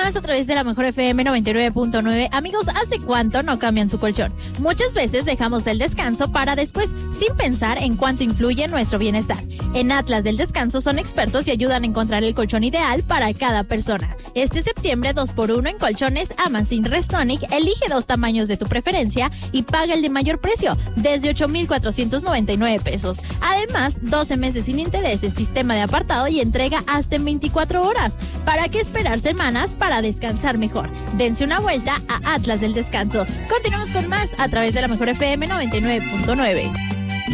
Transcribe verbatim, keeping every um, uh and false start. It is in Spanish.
más a través de la Mejor F M noventa y nueve punto nueve. Amigos, ¿hace cuánto no cambian su colchón? Muchas veces dejamos el descanso para después, sin pensar en cuánto influye en nuestro bienestar. En Atlas del Descanso son expertos y ayudan a encontrar el colchón ideal para cada persona. Este septiembre, dos por uno en colchones Amasin Restonic. Elige dos tamaños de tu preferencia y paga el de mayor precio, desde ocho mil cuatrocientos noventa y nueve pesos. Además, doce meses sin intereses, sistema de apartado y entrega hasta en veinticuatro horas. ¿Para qué esperar semanas para descansar mejor? Dense una vuelta a Atlas del Descanso. Continuamos con más a través de la Mejor F M noventa y nueve punto nueve.